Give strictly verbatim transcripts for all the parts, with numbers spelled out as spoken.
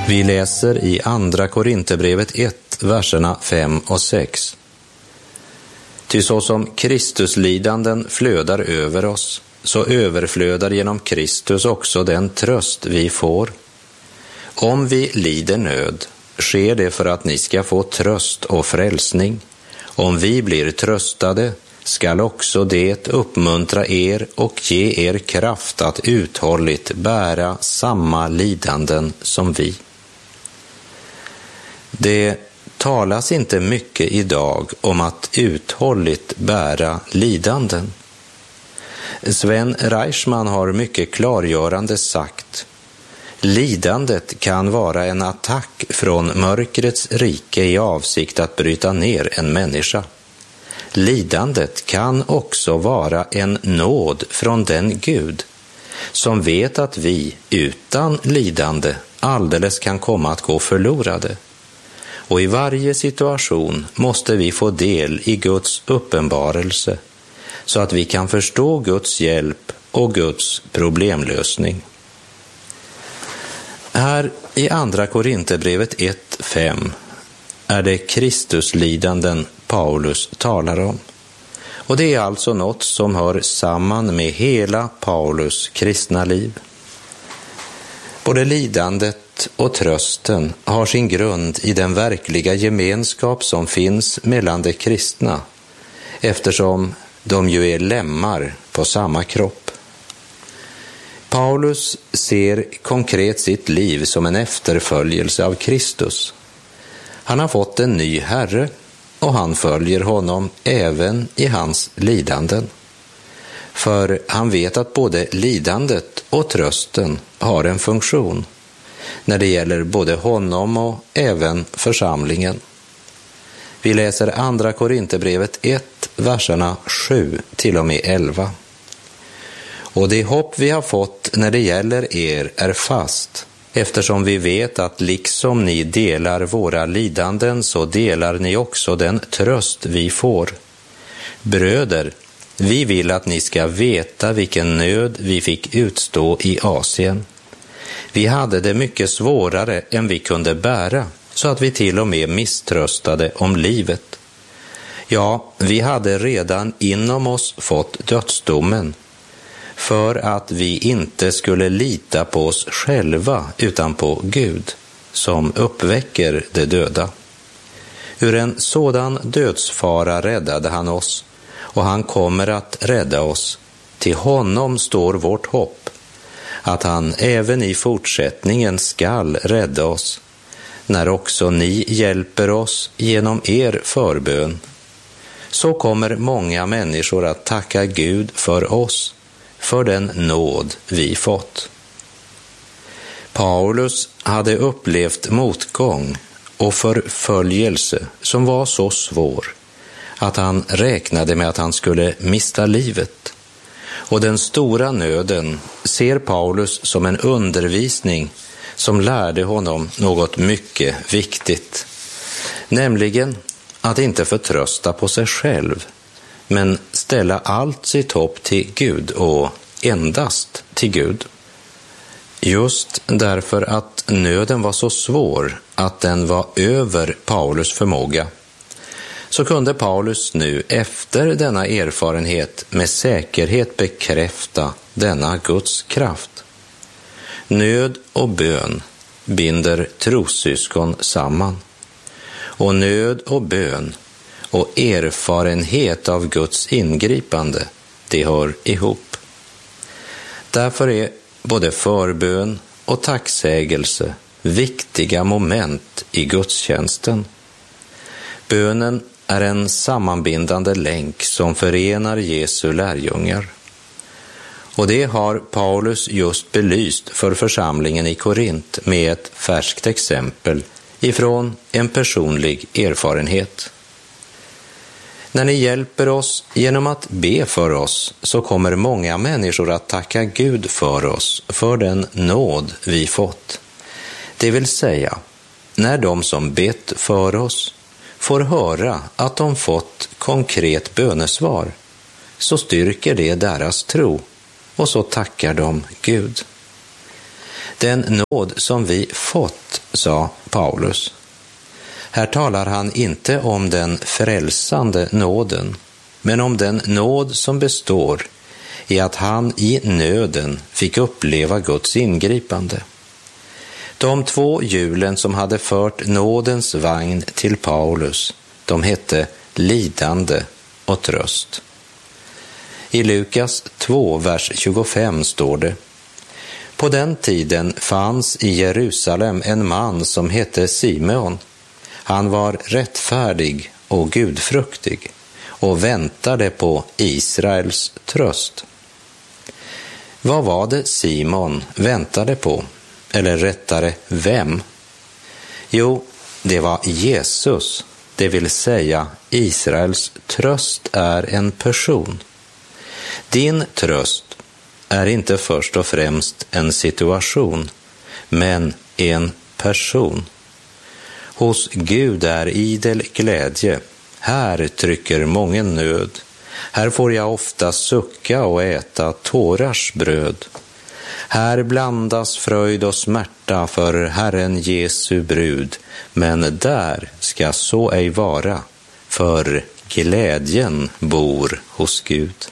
Vi läser i andra Korinthierbrevet ett, verserna fem och sex. Ty så som Kristuslidanden flödar över oss, så överflödar genom Kristus också den tröst vi får. Om vi lider nöd, sker det för att ni ska få tröst och frälsning. Om vi blir tröstade, skall också det uppmuntra er och ge er kraft att uthålligt bära samma lidanden som vi. Det talas inte mycket idag om att uthålligt bära lidanden. Sven Reichman har mycket klargörande sagt: lidandet kan vara en attack från mörkrets rike i avsikt att bryta ner en människa. Lidandet kan också vara en nåd från den Gud som vet att vi utan lidande alldeles kan komma att gå förlorade. Och i varje situation måste vi få del i Guds uppenbarelse så att vi kan förstå Guds hjälp och Guds problemlösning. Här i andra Korinthierbrevet ett fem är det Kristuslidanden Paulus talar om. Och det är alltså något som hör samman med hela Paulus kristna liv. Både lidandet och trösten har sin grund i den verkliga gemenskap som finns mellan de kristna, eftersom de ju är lemmar på samma kropp. Paulus ser konkret sitt liv som en efterföljelse av Kristus. Han har fått en ny herre och han följer honom även i hans lidanden. För han vet att både lidandet och trösten har en funktion när det gäller både honom och även församlingen. Vi läser andra Korinthierbrevet ett, verserna sju till och med elva. Och det hopp vi har fått när det gäller er är fast, eftersom vi vet att liksom ni delar våra lidanden så delar ni också den tröst vi får. Bröder, vi vill att ni ska veta vilken nöd vi fick utstå i Asien. Vi hade det mycket svårare än vi kunde bära, så att vi till och med misströstade om livet. Ja, vi hade redan inom oss fått dödsdomen, för att vi inte skulle lita på oss själva utan på Gud, som uppväcker de döda. Ur en sådan dödsfara räddade han oss, och han kommer att rädda oss. Till honom står vårt hopp, att han även i fortsättningen skall rädda oss, när också ni hjälper oss genom er förbön. Så kommer många människor att tacka Gud för oss, för den nåd vi fått. Paulus hade upplevt motgång och förföljelse som var så svår att han räknade med att han skulle mista livet. Och den stora nöden ser Paulus som en undervisning som lärde honom något mycket viktigt, nämligen att inte förtrösta på sig själv, men ställa allt sitt hopp till Gud och endast till Gud. Just därför att nöden var så svår att den var över Paulus förmåga, så kunde Paulus nu efter denna erfarenhet med säkerhet bekräfta denna Guds kraft. Nöd och bön binder trossyskon samman, och nöd och bön och erfarenhet av Guds ingripande, det hör ihop. Därför är både förbön och tacksägelse viktiga moment i gudstjänsten. Bönen är en sammanbindande länk som förenar Jesu lärjungar. Och det har Paulus just belyst för församlingen i Korint med ett färskt exempel ifrån en personlig erfarenhet. När ni hjälper oss genom att be för oss, så kommer många människor att tacka Gud för oss, för den nåd vi fått. Det vill säga, när de som bett för oss får höra att de fått konkret bönesvar, så styrker det deras tro, och så tackar de Gud. Den nåd som vi fått sa Paulus. Här talar han inte om den frälsande nåden, men om den nåd som består i att han i nöden fick uppleva Guds ingripande. De två hjulen som hade fört nådens vagn till Paulus, de hette lidande och tröst. I Lukas två, vers tjugofem står det: På den tiden fanns i Jerusalem en man som hette Simeon. Han var rättfärdig och gudfruktig och väntade på Israels tröst. Vad var det Simon väntade på? Eller rättare, vem? Jo, det var Jesus, det vill säga Israels tröst är en person. Din tröst är inte först och främst en situation, men en person. Hos Gud är idel glädje, här trycker mången nöd. Här får jag ofta sucka och äta tårars bröd. Här blandas fröjd och smärta för Herren Jesu brud, men där ska så ej vara, för glädjen bor hos Gud.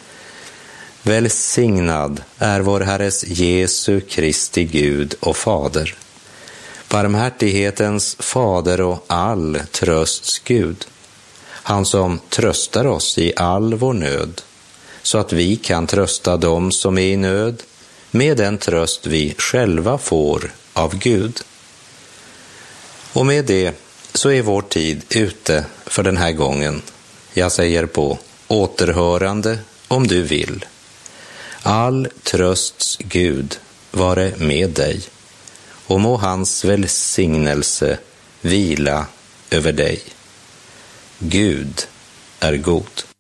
Välsignad är vår Herres Jesu Kristi Gud och Fader, barmhärtighetens fader och all trösts Gud, han som tröstar oss i all vår nöd, så att vi kan trösta dem som är i nöd med den tröst vi själva får av Gud. Och med det så är vår tid ute för den här gången. Jag säger på återhörande om du vill. All trösts Gud vare med dig, och må hans välsignelse vila över dig. Gud är god.